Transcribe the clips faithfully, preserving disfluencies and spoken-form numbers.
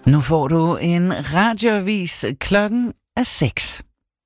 Nu får du en radioavis. Klokken er seks.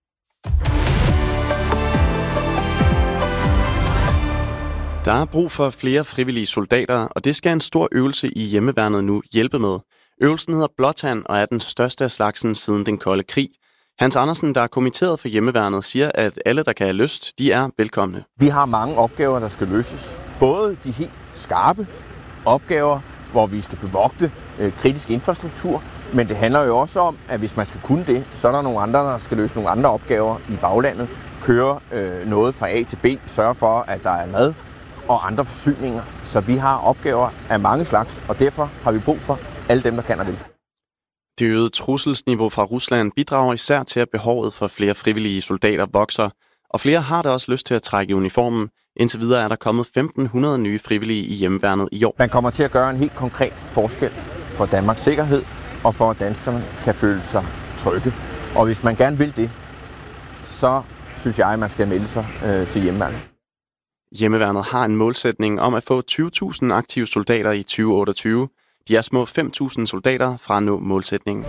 Der er brug for flere frivillige soldater, og det skal en stor øvelse i hjemmeværnet nu hjælpe med. Øvelsen hedder Blåtand og er den største af slagsen siden den kolde krig. Hans Andersen, der er kommitteret for hjemmeværnet, siger, at alle, der kan have lyst, de er velkomne. Vi har mange opgaver, der skal løses. Både de helt skarpe opgaver, hvor vi skal bevogte øh, kritisk infrastruktur, men det handler jo også om, at hvis man skal kunne det, så er der nogle andre, der skal løse nogle andre opgaver i baglandet. Køre øh, noget fra A til B, sørge for, at der er mad og andre forsyninger. Så vi har opgaver af mange slags, og derfor har vi brug for alle dem, der kan og vil. Det øgede trusselsniveau fra Rusland bidrager især til, at behovet for flere frivillige soldater vokser, og flere har da også lyst til at trække uniformen. Indtil videre er der kommet femten hundrede nye frivillige i hjemmeværnet i år. Man kommer til at gøre en helt konkret forskel for Danmarks sikkerhed, og for at danskerne kan føle sig trygge. Og hvis man gerne vil det, så synes jeg, at man skal melde sig øh, til hjemmeværnet. Hjemmeværnet har en målsætning om at få tyve tusind aktive soldater i tyve otteogtyve. De er små fem tusind soldater fra at nå målsætningen.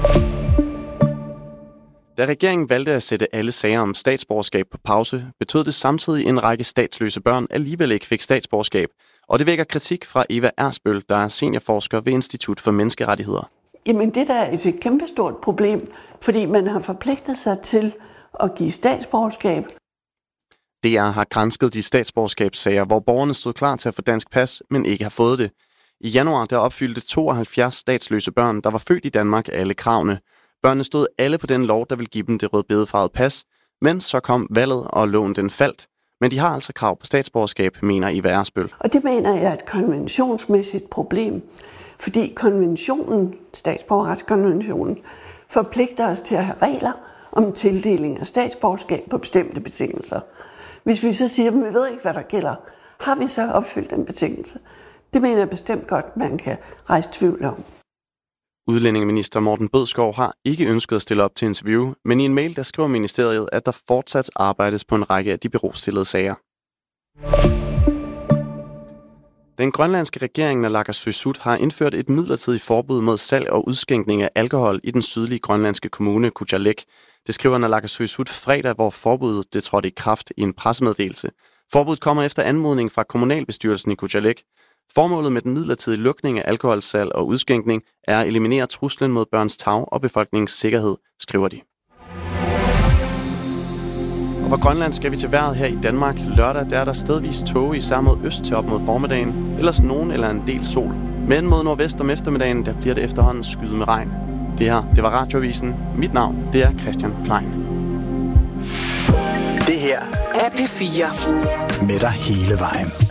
Da regeringen valgte at sætte alle sager om statsborgerskab på pause, betød det samtidig, en række statsløse børn alligevel ikke fik statsborgerskab. Og det vækker kritik fra Eva Ersbøl, der er seniorforsker ved Institut for Menneskerettigheder. Jamen det der er et kæmpestort problem, fordi man har forpligtet sig til at give statsborgerskab. D R har gransket de statsborgerskabssager, hvor borgerne stod klar til at få dansk pas, men ikke har fået det. I januar der opfyldte tooghalvfjerds statsløse børn, der var født i Danmark, alle kravene. Børnene stod alle på den lov, der ville give dem det rødbedefarvede pas, men så kom valget, og loven den faldt. Men de har altså krav på statsborgerskab, mener Eva Ersbøl. Og det mener jeg er et konventionsmæssigt problem, fordi konventionen, statsborgerretskonventionen, forpligter os til at have regler om tildeling af statsborgerskab på bestemte betingelser. Hvis vi så siger, at vi ved ikke, hvad der gælder, har vi så opfyldt den betingelse? Det mener jeg bestemt godt, man kan rejse tvivl om. Udlændingeminister Morten Bødskov har ikke ønsket at stille op til interview, men i en mail der skriver ministeriet, at der fortsat arbejdes på en række af de berostillede sager. Den grønlandske regering Naalakkersuisut har indført et midlertidigt forbud mod salg og udskænkning af alkohol i den sydlige grønlandske kommune Kujalleq. Det skriver Naalakkersuisut fredag, hvor forbuddet det trådte i kraft i en pressemeddelelse. Forbuddet kommer efter anmodning fra kommunalbestyrelsen i Kujalleq. Formålet med den midlertidige lukning af alkoholsalg og udskænkning er at eliminere truslen mod børns tarv og befolkningens sikkerhed, skriver de. Og fra Grønland skal vi til vejret her i Danmark. Lørdag der er der stedvis tåge, især mod øst til op mod formiddagen. Ellers nogen eller en del sol. Men mod nordvest om eftermiddagen, der bliver det efterhånden skyet med regn. Det her, det var Radioavisen. Mit navn, det er Christian Klein. Det her er P fire. Med dig hele vejen.